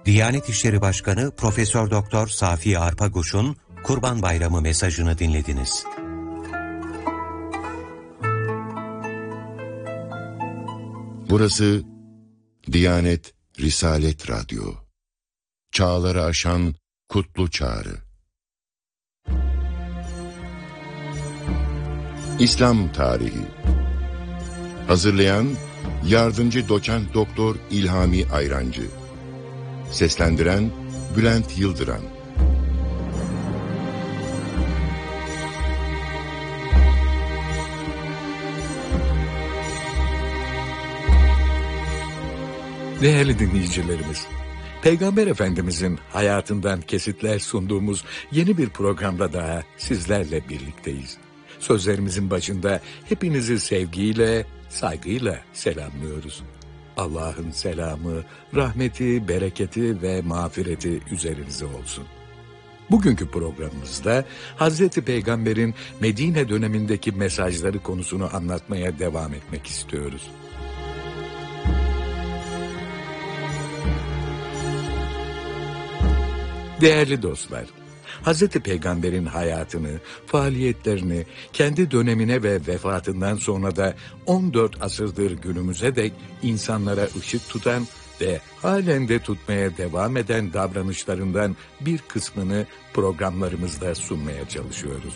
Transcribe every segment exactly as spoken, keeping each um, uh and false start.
Diyanet İşleri Başkanı Profesör Doktor Safi Arpaguş'un Kurban Bayramı mesajını dinlediniz. Burası Diyanet Risalet Radyo. Çağları aşan kutlu çağrı. İslam Tarihi. Hazırlayan Yardımcı Doçent Doktor İlhami Ayrancı. Seslendiren Bülent Yıldıran. Değerli dinleyicilerimiz, Peygamber Efendimizin hayatından kesitler sunduğumuz yeni bir programda daha sizlerle birlikteyiz. Sözlerimizin başında hepinizi sevgiyle, saygıyla selamlıyoruz. Allah'ın selamı, rahmeti, bereketi ve mağfireti üzerinize olsun. Bugünkü programımızda Hazreti Peygamber'in Medine dönemindeki mesajları konusunu anlatmaya devam etmek istiyoruz. Değerli dostlar, Hazreti Peygamber'in hayatını, faaliyetlerini, kendi dönemine ve vefatından sonra da on dört asırdır günümüze dek insanlara ışık tutan ve halen de tutmaya devam eden davranışlarından bir kısmını programlarımızda sunmaya çalışıyoruz.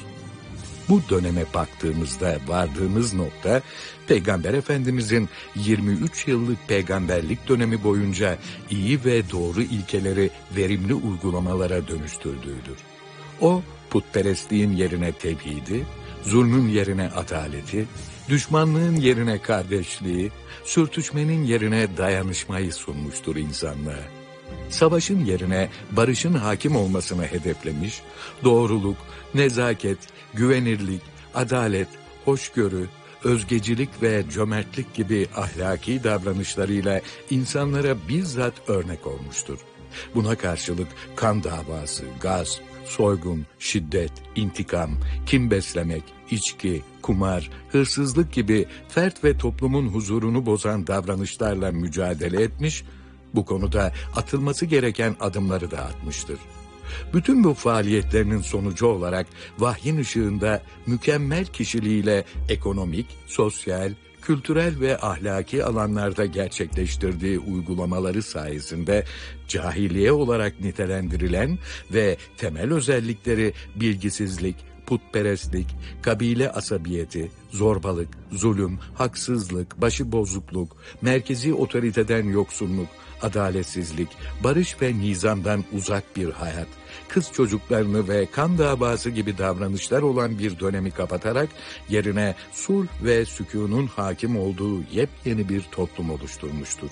Bu döneme baktığımızda vardığımız nokta, Peygamber Efendimizin yirmi üç yıllık peygamberlik dönemi boyunca iyi ve doğru ilkeleri verimli uygulamalara dönüştürdüğüdür. O, putperestliğin yerine tevhidi, zulmün yerine adaleti, düşmanlığın yerine kardeşliği, sürtüşmenin yerine dayanışmayı sunmuştur insanlığa. Savaşın yerine barışın hakim olmasını hedeflemiş, doğruluk, nezaket, güvenirlik, adalet, hoşgörü, özgecilik ve cömertlik gibi ahlaki davranışlarıyla insanlara bizzat örnek olmuştur. Buna karşılık kan davası, gasp, soygun, şiddet, intikam, kin beslemek, içki, kumar, hırsızlık gibi fert ve toplumun huzurunu bozan davranışlarla mücadele etmiş, bu konuda atılması gereken adımları da atmıştır. Bütün bu faaliyetlerinin sonucu olarak vahyin ışığında mükemmel kişiliğiyle ekonomik, sosyal, kültürel ve ahlaki alanlarda gerçekleştirdiği uygulamaları sayesinde cahiliye olarak nitelendirilen ve temel özellikleri bilgisizlik, putperestlik, kabile asabiyeti, zorbalık, zulüm, haksızlık, başıbozukluk, merkezi otoriteden yoksunluk, adaletsizlik, barış ve nizamdan uzak bir hayat, kız çocuklarını ve kan davası gibi davranışlar olan bir dönemi kapatarak yerine sulh ve sükûnun hakim olduğu yepyeni bir toplum oluşturmuştur.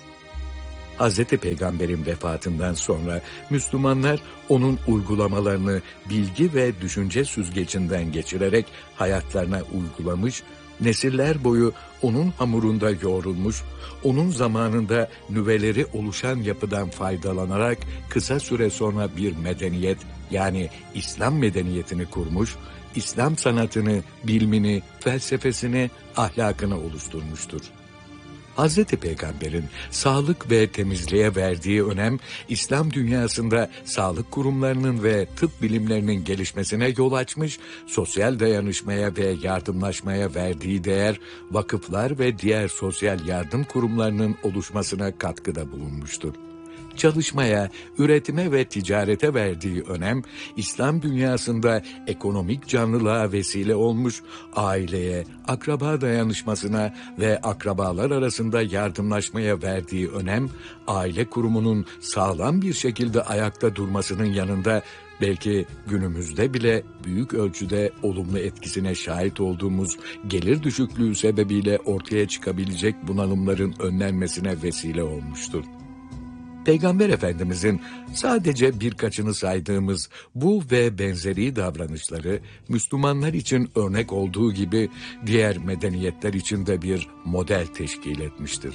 Hazreti Peygamber'in vefatından sonra Müslümanlar onun uygulamalarını bilgi ve düşünce süzgecinden geçirerek hayatlarına uygulamış, nesiller boyu onun hamurunda yoğrulmuş, onun zamanında nüveleri oluşan yapıdan faydalanarak kısa süre sonra bir medeniyet, yani İslam medeniyetini kurmuş, İslam sanatını, bilimini, felsefesini, ahlakını oluşturmuştur. Hazreti Peygamber'in sağlık ve temizliğe verdiği önem, İslam dünyasında sağlık kurumlarının ve tıp bilimlerinin gelişmesine yol açmış, sosyal dayanışmaya ve yardımlaşmaya verdiği değer, vakıflar ve diğer sosyal yardım kurumlarının oluşmasına katkıda bulunmuştur. Çalışmaya, üretime ve ticarete verdiği önem, İslam dünyasında ekonomik canlılığa vesile olmuş, aileye, akraba dayanışmasına ve akrabalar arasında yardımlaşmaya verdiği önem, aile kurumunun sağlam bir şekilde ayakta durmasının yanında, belki günümüzde bile büyük ölçüde olumlu etkisine şahit olduğumuz gelir düşüklüğü sebebiyle ortaya çıkabilecek bunalımların önlenmesine vesile olmuştur. Peygamber Efendimizin sadece birkaçını saydığımız bu ve benzeri davranışları Müslümanlar için örnek olduğu gibi diğer medeniyetler için de bir model teşkil etmiştir.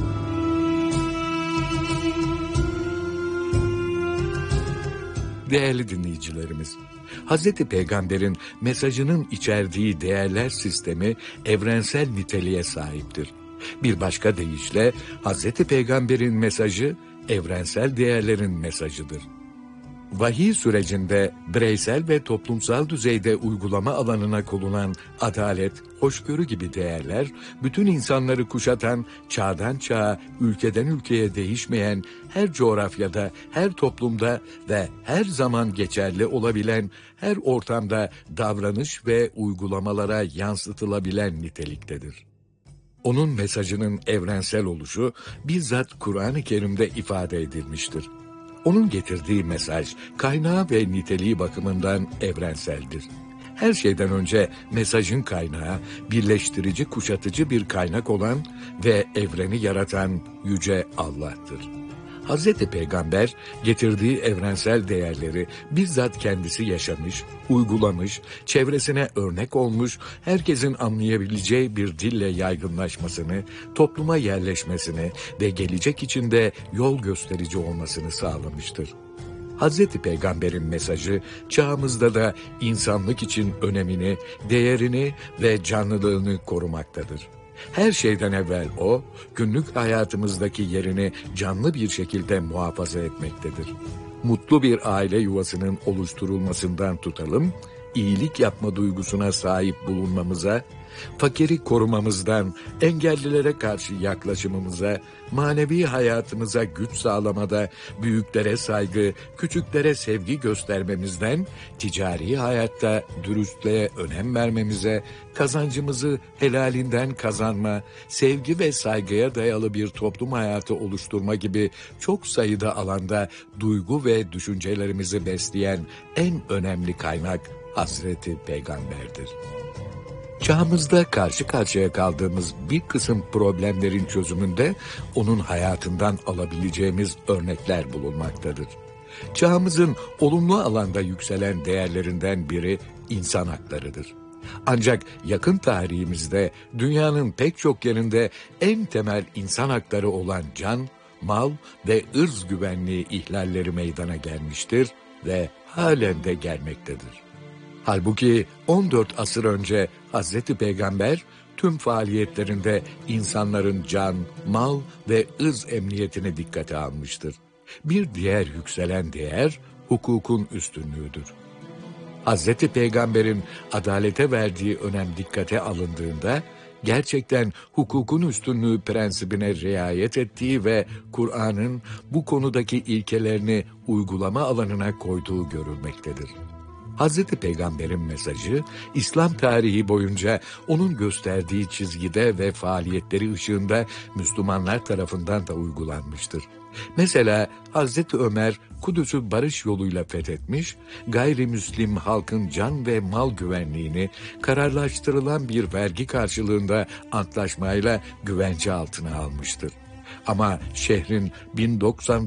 Değerli dinleyicilerimiz, Hazreti Peygamber'in mesajının içerdiği değerler sistemi evrensel niteliğe sahiptir. Bir başka deyişle Hazreti Peygamber'in mesajı evrensel değerlerin mesajıdır. Vahiy sürecinde bireysel ve toplumsal düzeyde uygulama alanına konulan adalet, hoşgörü gibi değerler, bütün insanları kuşatan, çağdan çağa, ülkeden ülkeye değişmeyen, her coğrafyada, her toplumda ve her zaman geçerli olabilen, her ortamda davranış ve uygulamalara yansıtılabilen niteliktedir. Onun mesajının evrensel oluşu bizzat Kur'an-ı Kerim'de ifade edilmiştir. Onun getirdiği mesaj, kaynağı ve niteliği bakımından evrenseldir. Her şeyden önce mesajın kaynağı, birleştirici, kuşatıcı bir kaynak olan ve evreni yaratan Yüce Allah'tır. Hazreti Peygamber getirdiği evrensel değerleri bizzat kendisi yaşamış, uygulamış, çevresine örnek olmuş, herkesin anlayabileceği bir dille yaygınlaşmasını, topluma yerleşmesini ve gelecek içinde yol gösterici olmasını sağlamıştır. Hazreti Peygamber'in mesajı çağımızda da insanlık için önemini, değerini ve canlılığını korumaktadır. Her şeyden evvel o, günlük hayatımızdaki yerini canlı bir şekilde muhafaza etmektedir. Mutlu bir aile yuvasının oluşturulmasından tutalım, iyilik yapma duygusuna sahip bulunmamıza, fakiri korumamızdan, engellilere karşı yaklaşımımıza, manevi hayatımıza güç sağlamada, büyüklere saygı, küçüklere sevgi göstermemizden, ticari hayatta dürüstlüğe önem vermemize, kazancımızı helalinden kazanma, sevgi ve saygıya dayalı bir toplum hayatı oluşturma gibi çok sayıda alanda duygu ve düşüncelerimizi besleyen en önemli kaynak Hazreti Peygamber'dir. Çağımızda karşı karşıya kaldığımız bir kısım problemlerin çözümünde onun hayatından alabileceğimiz örnekler bulunmaktadır. Çağımızın olumlu alanda yükselen değerlerinden biri insan haklarıdır. Ancak yakın tarihimizde dünyanın pek çok yerinde en temel insan hakları olan can, mal ve ırz güvenliği ihlalleri meydana gelmiştir ve halen de gelmektedir. Halbuki on dört asır önce Hazreti Peygamber tüm faaliyetlerinde insanların can, mal ve ırz emniyetini dikkate almıştır. Bir diğer yükselen değer hukukun üstünlüğüdür. Hazreti Peygamber'in adalete verdiği önem dikkate alındığında gerçekten hukukun üstünlüğü prensibine riayet ettiği ve Kur'an'ın bu konudaki ilkelerini uygulama alanına koyduğu görülmektedir. Hazreti Peygamber'in mesajı, İslam tarihi boyunca onun gösterdiği çizgide ve faaliyetleri ışığında Müslümanlar tarafından da uygulanmıştır. Mesela Hazreti Ömer Kudüs'ü barış yoluyla fethetmiş, gayrimüslim halkın can ve mal güvenliğini kararlaştırılan bir vergi karşılığında antlaşmayla güvence altına almıştır. Ama şehrin bin doksan